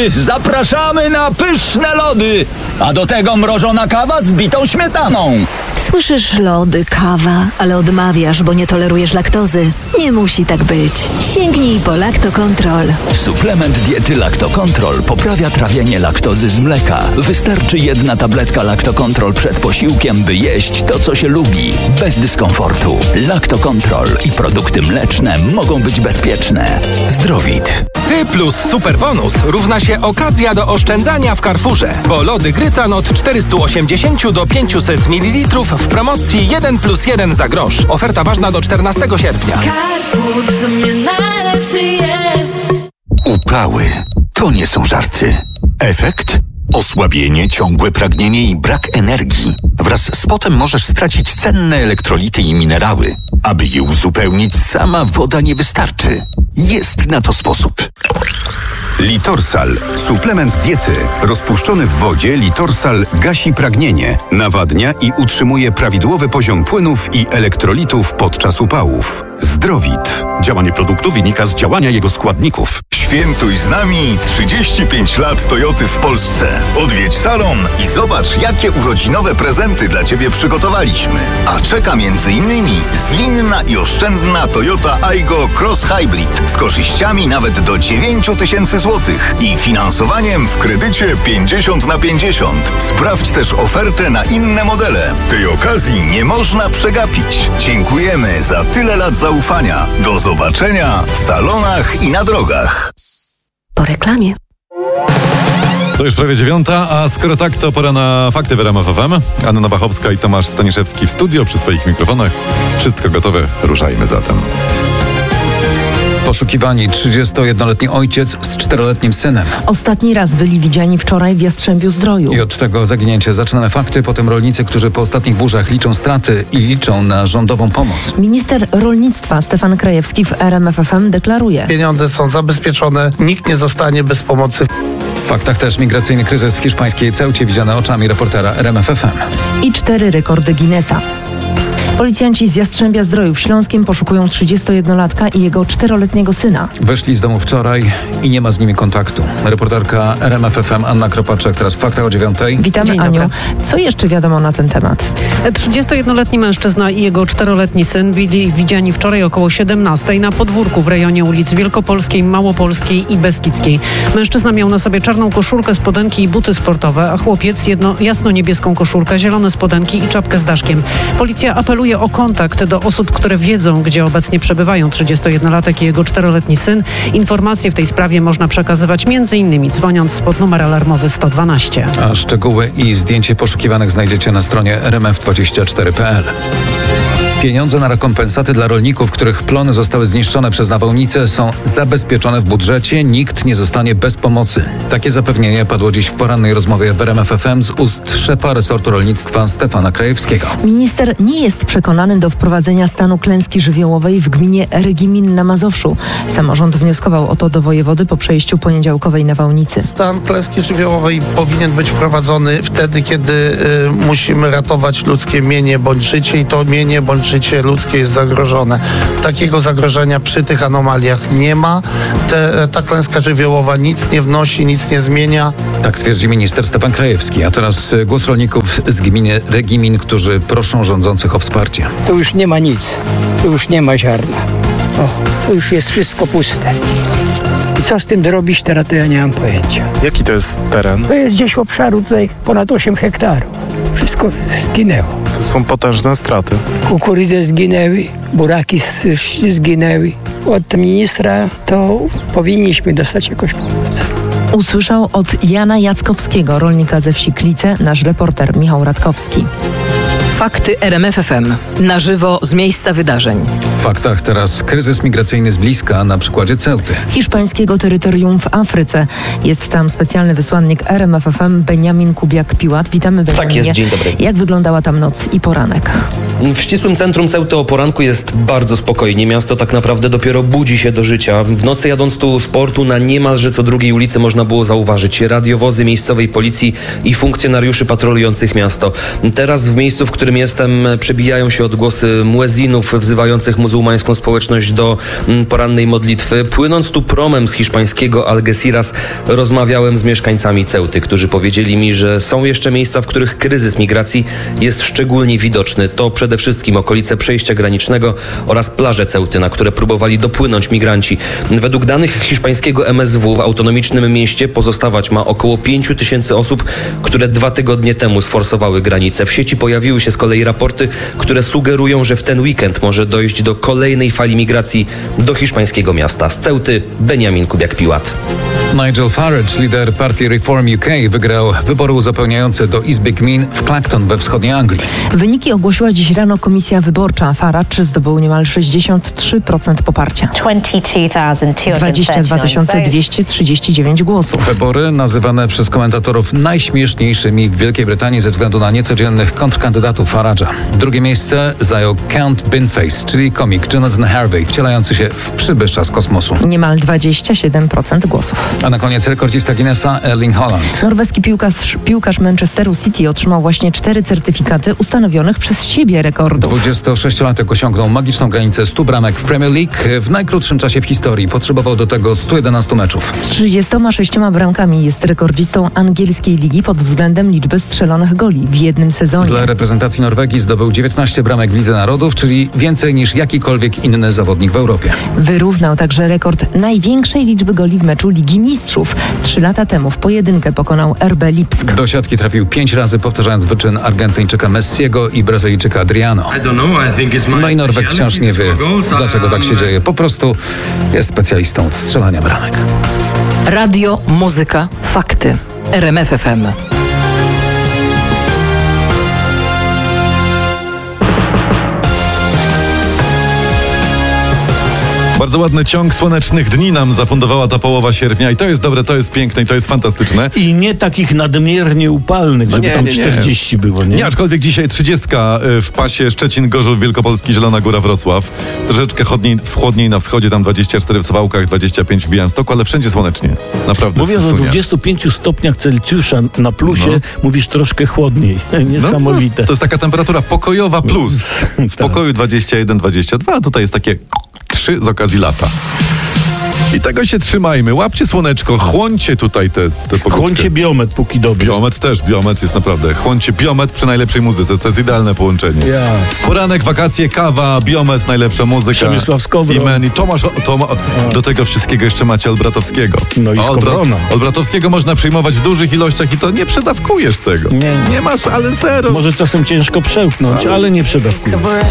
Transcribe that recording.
lody! Zapraszamy na pyszne lody! A do tego mrożona kawa z bitą śmietaną. Słyszysz lody, kawa, ale odmawiasz, bo nie tolerujesz laktozy. Nie musi tak być. Sięgnij po Lactocontrol. Suplement diety Lactocontrol poprawia trawienie laktozy z mleka. Wystarczy jedna tabletka Lactocontrol przed posiłkiem, by jeść to, co się lubi. Bez dyskomfortu. Lactocontrol i produkty mleczne mogą być bezpieczne. Zdrowit. Ty plus super bonus równa się okazja do oszczędzania w Carrefourze. Bo lody Grycan od 480 do 500 ml w promocji 1+1 za grosz. Oferta ważna do 14 sierpnia. Carrefour w sumie najlepszy jest. Upały to nie są żarty. Efekt? Osłabienie, ciągłe pragnienie i brak energii. Wraz z potem możesz stracić cenne elektrolity i minerały. Aby je uzupełnić, sama woda nie wystarczy. Jest na to sposób. Litorsal. Suplement diety. Rozpuszczony w wodzie Litorsal gasi pragnienie, nawadnia i utrzymuje prawidłowy poziom płynów i elektrolitów podczas upałów. Zdrowit. Działanie produktu wynika z działania jego składników. Świętuj z nami 35 lat Toyoty w Polsce. Odwiedź salon i zobacz, jakie urodzinowe prezenty dla Ciebie przygotowaliśmy. A czeka m.in. zwinna i oszczędna Toyota Aygo Cross Hybrid z korzyściami nawet do 9 000 złotych i finansowaniem w kredycie 50/50. Sprawdź też ofertę na inne modele. Tej okazji nie można przegapić. Dziękujemy za tyle lat zaufania. Do zobaczenia w salonach i na drogach. Po reklamie. To już prawie 9, a skoro tak, to pora na fakty w RMF FM. Anna Bachowska i Tomasz Staniszewski w studio przy swoich mikrofonach. Wszystko gotowe, ruszajmy zatem. Poszukiwani 31-letni ojciec z 4-letnim synem. Ostatni raz byli widziani wczoraj w Jastrzębiu-Zdroju. I od tego zaginięcia zaczynamy fakty, potem rolnicy, którzy po ostatnich burzach liczą straty i liczą na rządową pomoc. Minister rolnictwa Stefan Krajewski w RMF FM deklaruje: pieniądze są zabezpieczone, nikt nie zostanie bez pomocy. W faktach też migracyjny kryzys w hiszpańskiej Ceucie widziany oczami reportera RMF FM. I 4 rekordy Guinnessa. Policjanci z Jastrzębia-Zdroju w Śląskiem poszukują 31-latka i jego 4-letniego syna. Weszli z domu wczoraj i nie ma z nimi kontaktu. Reporterka RMF FM Anna Kropaczek teraz w faktach o 9. Witamy, Dzień Aniu. dobry. Co jeszcze wiadomo na ten temat? 31-letni mężczyzna i jego 4-letni syn byli widziani wczoraj około 17 na podwórku w rejonie ulic Wielkopolskiej, Małopolskiej i Beskidzkiej. Mężczyzna miał na sobie czarną koszulkę, spodenki i buty sportowe, a chłopiec jasno-niebieską koszulkę, zielone spodenki i czapkę z daszkiem. Policja apeluje o kontakt do osób, które wiedzą, gdzie obecnie przebywają 31-latek i jego 4-letni syn. Informacje w tej sprawie można przekazywać m.in. dzwoniąc pod numer alarmowy 112. A szczegóły i zdjęcie poszukiwanych znajdziecie na stronie rmf24.pl. Pieniądze na rekompensaty dla rolników, których plony zostały zniszczone przez nawałnicę, są zabezpieczone w budżecie. Nikt nie zostanie bez pomocy. Takie zapewnienie padło dziś w porannej rozmowie w RMF FM z ust szefa resortu rolnictwa Stefana Krajewskiego. Minister nie jest przekonany do wprowadzenia stanu klęski żywiołowej w gminie Regimin na Mazowszu. Samorząd wnioskował o to do wojewody po przejściu poniedziałkowej nawałnicy. Stan klęski żywiołowej powinien być wprowadzony wtedy, kiedy musimy ratować ludzkie mienie bądź życie i to mienie bądź życie ludzkie jest zagrożone. Takiego zagrożenia przy tych anomaliach nie ma. Ta klęska żywiołowa nic nie wnosi, nic nie zmienia. Tak twierdzi minister Stefan Krajewski. A teraz głos rolników z gminy Regimin, którzy proszą rządzących o wsparcie. Tu już nie ma nic. Tu już nie ma ziarna. Tu już jest wszystko puste. I co z tym zrobić teraz, to ja nie mam pojęcia. Jaki to jest teren? To jest gdzieś obszaru tutaj ponad 8 hektarów. Wszystko zginęło. To są potężne straty. Kukurydze zginęły, buraki zginęły. Od ministra to powinniśmy dostać jakąś pomoc. Usłyszał od Jana Jackowskiego, rolnika ze wsi Klice, nasz reporter Michał Radkowski. Fakty RMF FM. Na żywo z miejsca wydarzeń. W faktach teraz kryzys migracyjny z bliska na przykładzie Ceuty. Hiszpańskiego terytorium w Afryce. Jest tam specjalny wysłannik RMF FM Beniamin Kubiak-Piłat. Witamy, Beniaminie. Tak jest, dzień dobry. Jak wyglądała tam noc i poranek? W ścisłym centrum Ceuty o poranku jest bardzo spokojnie. Miasto tak naprawdę dopiero budzi się do życia. W nocy jadąc tu z portu na niemalże co drugiej ulicy można było zauważyć radiowozy miejscowej policji i funkcjonariuszy patrolujących miasto. Teraz w miejscu, w którym jestem, przebijają się odgłosy muezinów wzywających muzułmańską społeczność do porannej modlitwy. Płynąc tu promem z hiszpańskiego Algeciras rozmawiałem z mieszkańcami Ceuty, którzy powiedzieli mi, że są jeszcze miejsca, w których kryzys migracji jest szczególnie widoczny. To przede wszystkim okolice przejścia granicznego oraz plaże Ceuty, na które próbowali dopłynąć migranci. Według danych hiszpańskiego MSW w autonomicznym mieście pozostawać ma około 5 000 osób, które 2 tygodnie temu sforsowały granicę. W sieci pojawiły się z kolei raporty, które sugerują, że w ten weekend może dojść do kolejnej fali migracji do hiszpańskiego miasta. Z Ceuty Beniamin Kubiak-Piłat. Nigel Farage, lider partii Reform UK, wygrał wybory uzupełniające do Izby Gmin w Clacton we wschodniej Anglii. Wyniki ogłosiła dziś rano komisja wyborcza. Farage zdobył niemal 63% poparcia. 22 239 głosów. Wybory nazywane przez komentatorów najśmieszniejszymi w Wielkiej Brytanii ze względu na niecodziennych kontrkandydatów Farage'a. Drugie miejsce zajął Count Binface, czyli komik Jonathan Harvey, wcielający się w przybysza z kosmosu. Niemal 27% głosów. A na koniec rekordzista Guinnessa Erling Haaland. Norweski piłkarz Manchesteru City otrzymał właśnie 4 certyfikaty ustanowionych przez siebie rekordów. 26-latek osiągnął magiczną granicę 100 bramek w Premier League w najkrótszym czasie w historii. Potrzebował do tego 111 meczów. Z 36 bramkami jest rekordzistą angielskiej ligi pod względem liczby strzelonych goli w jednym sezonie. Dla reprezentacji Norwegii zdobył 19 bramek w Lidze Narodów, czyli więcej niż jakikolwiek inny zawodnik w Europie. Wyrównał także rekord największej liczby goli w meczu Ligi Mistrzów. 3 lata temu w pojedynkę pokonał RB Lipsk. Do siatki trafił 5 razy, powtarzając wyczyn Argentyńczyka Messiego i Brazylijczyka Adriano. No i Norweg wciąż nie wie, dlaczego tak się dzieje. Po prostu jest specjalistą od strzelania bramek. Radio, muzyka, fakty. RMF FM. Bardzo ładny ciąg słonecznych dni nam zafundowała ta połowa sierpnia i to jest dobre, to jest piękne i to jest fantastyczne. I nie takich nadmiernie upalnych, żeby tam 40 było, nie? Nie, aczkolwiek dzisiaj 30 w pasie Szczecin, Gorzów, Wielkopolski, Zielona Góra, Wrocław. Troszeczkę chłodniej na wschodzie, tam 24 w Suwałkach, 25 w Białymstoku, ale wszędzie słonecznie. Naprawdę. Mówiąc o 25 stopniach Celsjusza na plusie, mówisz troszkę chłodniej. Niesamowite. To jest taka temperatura pokojowa plus. W pokoju 21, 22, a tutaj jest takie 3 z okazji lata. I tego się trzymajmy. Łapcie słoneczko, chłoncie tutaj te pogódkę. Chłoncie Biomet, póki dobry. Biomet jest naprawdę. Chłoncie Biomet przy najlepszej muzyce. To jest idealne połączenie. Poranek, wakacje, kawa, Biomet, najlepsza muzyka. Przemysław Skowron. I Tomasz, do tego wszystkiego jeszcze macie Olbratowskiego. No i Skowrona. Olbratowskiego można przyjmować w dużych ilościach i to nie przedawkujesz tego. Nie masz, ale zero. Może czasem ciężko przełknąć, ale nie przedawkujesz.